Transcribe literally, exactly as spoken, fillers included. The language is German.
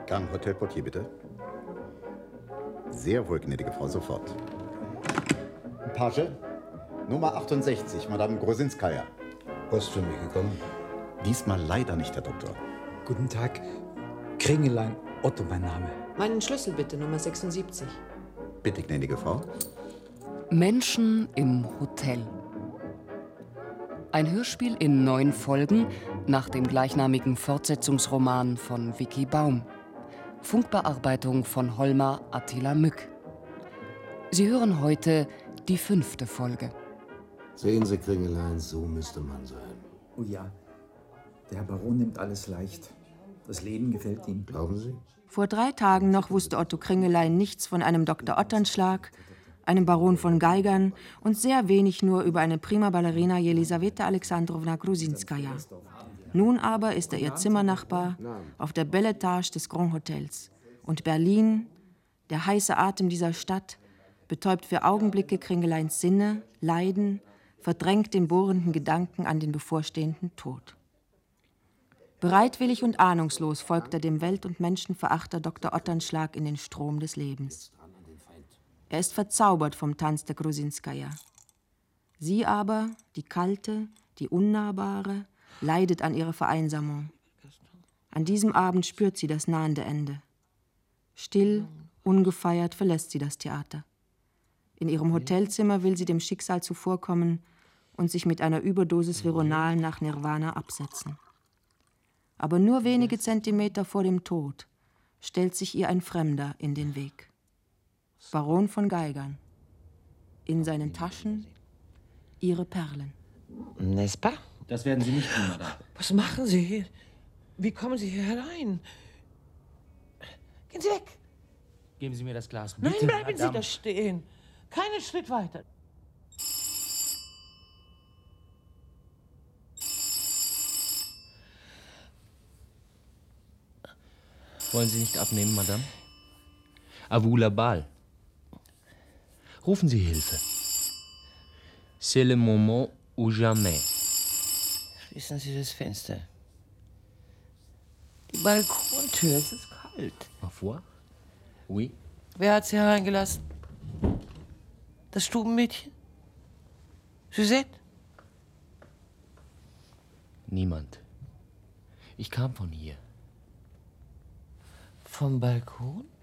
Gang Hotelportier, bitte. Sehr wohl, gnädige Frau, sofort. Page, Nummer achtundsechzig, Madame Grosinskaja. Post für mich gekommen? Diesmal leider nicht, Herr Doktor. Guten Tag. Kringelein, Otto mein Name. Meinen Schlüssel bitte, Nummer sechsundsiebzig. Bitte, gnädige Frau. Menschen im Hotel. Ein Hörspiel in neun Folgen nach dem gleichnamigen Fortsetzungsroman von Vicky Baum. Funkbearbeitung von Holmar Attila Mück. Sie hören heute die fünfte Folge. Sehen Sie, Kringelein, so müsste man sein. Oh ja, der Herr Baron nimmt alles leicht. Das Leben gefällt ihm. Glauben Sie? Vor drei Tagen noch wusste Otto Kringelein nichts von einem Doktor Otternschlag, einem Baron von Geigern und sehr wenig nur über eine prima Ballerina Jelisaweta Alexandrowna Grusinskaja. Nun aber ist er ihr Zimmernachbar auf der Belle Etage des Grand Hotels. Und Berlin, der heiße Atem dieser Stadt, betäubt für Augenblicke Kringeleins Sinne, Leiden, verdrängt den bohrenden Gedanken an den bevorstehenden Tod. Bereitwillig und ahnungslos folgt er dem Welt- und Menschenverachter Doktor Otternschlag in den Strom des Lebens. Er ist verzaubert vom Tanz der Grusinskaja. Sie aber, die kalte, die unnahbare, leidet an ihrer Vereinsamung. An diesem Abend spürt sie das nahende Ende. Still, ungefeiert verlässt sie das Theater. In ihrem Hotelzimmer will sie dem Schicksal zuvorkommen und sich mit einer Überdosis Veronal nach Nirvana absetzen. Aber nur wenige Zentimeter vor dem Tod stellt sich ihr ein Fremder in den Weg. Baron von Geigern. In seinen Taschen ihre Perlen. N'est-ce pas? Das werden Sie nicht tun, Madame. Was machen Sie hier? Wie kommen Sie hier herein? Gehen Sie weg! Geben Sie mir das Glas, Nein, bitte, bleiben Madame. Sie da stehen. Keinen Schritt weiter. Wollen Sie nicht abnehmen, Madame? À vous la balle. Rufen Sie Hilfe. C'est le moment ou jamais. Schließen Sie das Fenster. Die Balkontür, es ist kalt. Ma foi? Oui. Wer hat Sie hereingelassen? Das Stubenmädchen? Suzette? Niemand. Ich kam von hier. Vom Balkon?